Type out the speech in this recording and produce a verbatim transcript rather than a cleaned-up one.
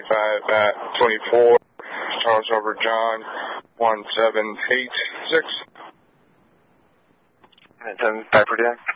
twenty-five at twenty-four. Charles over John, one seven eight six. And ten, back for Dan.